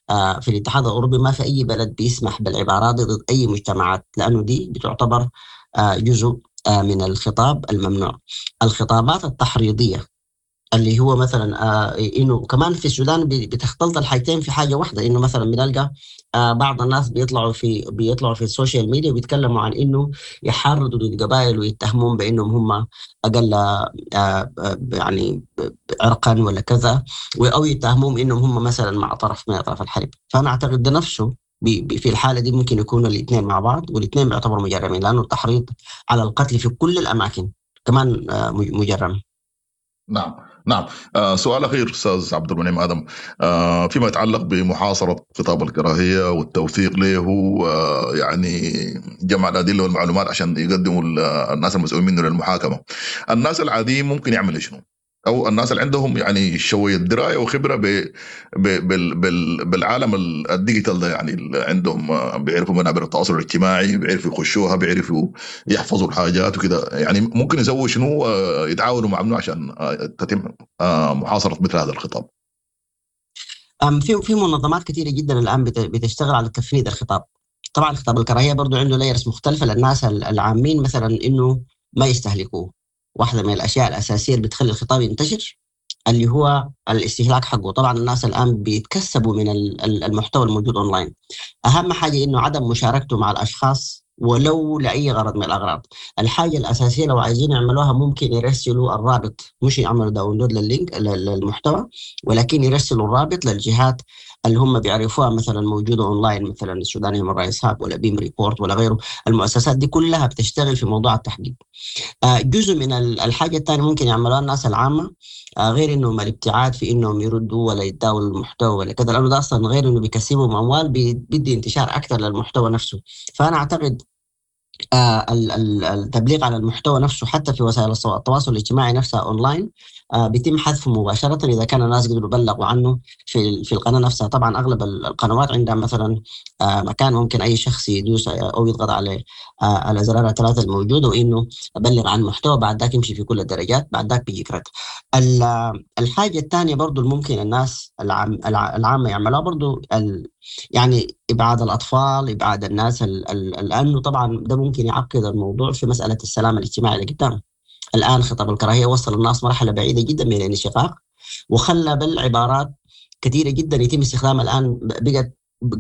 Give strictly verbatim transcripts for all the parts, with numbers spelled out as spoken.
آه، في الاتحاد الأوروبي ما في أي بلد بيسمح بالعبارات دي ضد أي مجتمعات، لأنه دي بتعتبر آه، جزء آه، من الخطاب الممنوع. الخطابات التحريضية اللي هو مثلا آه انه كمان في السودان بي- بتختلط الحاجتين في حاجه واحده، انه مثلا بنلقى آه بعض الناس بيطلعوا في بيطلعوا في السوشيال ميديا وبيتكلموا عن انه يحرضوا ضد قبائل ويتهمون بانهم هم اقل آه آه يعني عرقا ولا كذا، او يتهمون انهم هم مثلا مع طرف من اطراف الحرب. فانا اعتقد ده نفسه بي- بي- في الحاله دي ممكن يكونوا الاثنين مع بعض، والاثنين بيعتبروا مجرمين، لانه التحريض على القتل في كل الاماكن كمان آه مجرم. نعم. نعم. آه سؤال أخير أستاذ عبد المنعم آدم، آه فيما يتعلق بمحاصرة خطاب الكراهية والتوثيق له، آه يعني جمع الأدلة والمعلومات عشان يقدموا ال- الناس المسؤولين منه للمحاكمة، الناس العاديين ممكن يعملوا شنو؟ أو الناس اللي عندهم يعني شوية دراية وخبرة ب ب بال بال بالعالم ال- الديجيتال ده، يعني اللي عندهم آه، بيعرفوا منابر التواصل الاجتماعي، بيعرفوا يخشوها، بيعرفوا يحفظوا الحاجات وكده، يعني ممكن يسووا شنو؟ آه، يتعاونوا مع منه عشان آه، تتم آه، محاصرة مثل هذا الخطاب. أم في في منظمات كثيرة جدا الآن بت- بتشتغل على تفنيد الخطاب. طبعا خطاب الكراهية برضو عنده لايرز مختلفة للناس ال- العامين، مثلا إنه ما يستهلكوه. واحدة من الأشياء الأساسية اللي بتخلي الخطاب ينتشر اللي هو الاستهلاك حقه. طبعا الناس الآن بيتكسبوا من ال- ال- المحتوى الموجود أونلاين. أهم حاجة إنه عدم مشاركته مع الأشخاص ولو لأي غرض من الأغراض. الحاجة الأساسية لو عايزين يعملوها ممكن يرسلوا الرابط، مش يعملوا داونلود لللينك لل- للمحتوى، ولكن يرسلوا الرابط للجهات اللي هم بيعرفوها مثلا موجودة أونلاين، مثلا السودان هيومن رايتس هاب ولا بيم ريبورت ولا غيره. المؤسسات دي كلها بتشتغل في موضوع التحقيق. آه، جزء من ال- الحاجة الثانية ممكن يعملوها الناس العامة، آه، غير انهم الابتعاد في انهم يردوا ولا يتداولوا المحتوى ولا كذا، لانه ده اصلا غير انه بيكسبهم اموال بي- بيدي انتشار اكثر للمحتوى نفسه. فانا اعتقد آه، ال- ال- التبليغ عن المحتوى نفسه حتى في وسائل الصو- التواصل الاجتماعي نفسها اونلاين آه، بيتم حذفه مباشره اذا كان الناس قدروا يبلغوا عنه في ال- في القناه نفسها. طبعا اغلب ال- القنوات عندها مثلا آه، مكان ممكن اي شخص يدوس او يضغط عليه آه، على زرار الثلاثه الموجوده، وانه ابلغ عن محتوى، بعد ذاك يمشي في كل الدرجات، بعد ذاك بيجيك رد. ال- آه، الحاجه الثانيه برضو اللي ممكن الناس العام الع- العامه يعملوها برضو ال- يعني ابعاد الاطفال، ابعاد الناس ال- ال- لانه طبعا ده ممكن يعقد الموضوع في مساله السلام الاجتماعي اللي قدام. الان خطاب الكراهيه وصل الناس مرحله بعيده جدا من الانشقاق، وخلى بالعبارات كثيره جدا يتم استخدامها الان بقت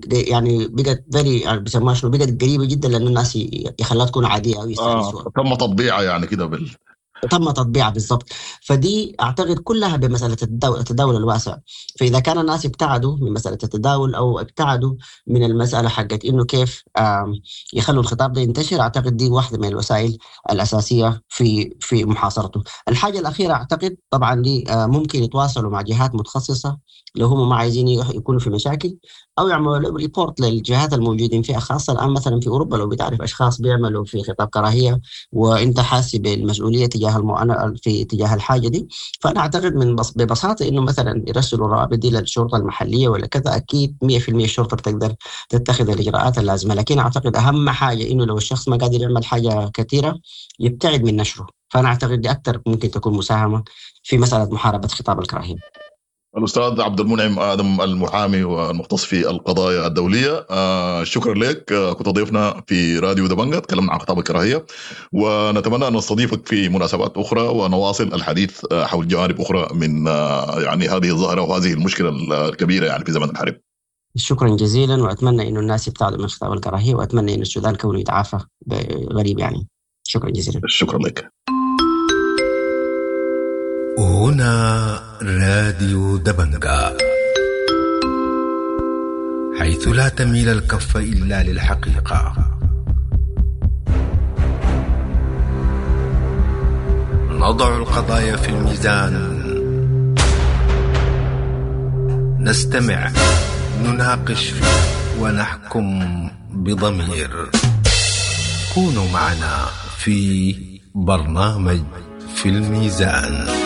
يعني بقت فيري يعني بيسموها شنو، بقت قريبه جدا لانه الناس ي- يخلوها تكون عاديه او آه يستانسوها. تم تطبيعها يعني كده بال تم تطبيعها بالضبط. فدي اعتقد كلها بمساله التداول, التداول الواسع. فاذا كان الناس ابتعدوا من مساله التداول او ابتعدوا من المساله حقت انه كيف آم، يخلوا الخطاب ده ينتشر، اعتقد دي واحده من الوسائل الاساسيه في في محاصرته. الحاجه الاخيره اعتقد طبعا دي آه، ممكن يتواصلوا مع جهات متخصصه لو هم ما عايزين يح- يكونوا في مشاكل، او يعملوا ريبورت للجهات الموجودين فيها، خاصه الان مثلا في اوروبا لو بتعرف اشخاص بيعملوا في خطاب كراهيه وانت حاسس بالمسؤوليه تجاه المؤامره في تجاه الحاجه دي. فانا اعتقد من بس ببساطه انه مثلا يرسلوا الروابط دي للشرطه المحليه ولا كذا، اكيد مية في المية الشرطه بتقدر تتخذ الاجراءات اللازمه. لكن اعتقد اهم حاجه انه لو الشخص ما قادر يعمل حاجه كثيره يبتعد من نشره. فانا اعتقد دي اكثر ممكن تكون مساهمه في مساله محاربه خطاب الكراهيه. الأستاذ عبد المنعم آدم المحامي والمختص في القضايا الدولية، آه شكرا لك. آه كنت ضيفنا في راديو دبنجة، تكلمنا عن خطاب الكراهية، ونتمنى أن نستضيفك في مناسبات أخرى ونواصل الحديث آه حول جوانب أخرى من آه يعني هذه الظاهرة وهذه المشكلة الكبيرة يعني في زمن الحرب. شكرا جزيلا، واتمنى انه الناس يبتعدوا من خطاب الكراهيه، واتمنى انه السودان كونه يتعافى غريب يعني. شكرا جزيلا. شكرا لك. هنا راديو دبنجة، حيث لا تميل الكف إلا للحقيقة. نضع القضايا في الميزان، نستمع، نناقش ونحكم بضمير. كونوا معنا في برنامج في الميزان.